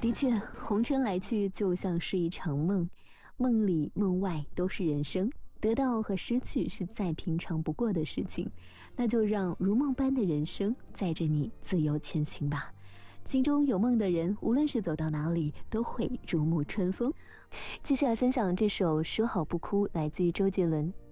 的确，红尘来去就像是一场梦，梦里梦外都是人生，得到和失去是再平常不过的事情，那就让如梦般的人生载着你自由前行吧。心中有梦的人，无论是走到哪里，都会如沐春风。继续来分享这首《说好不哭》，来自于周杰伦。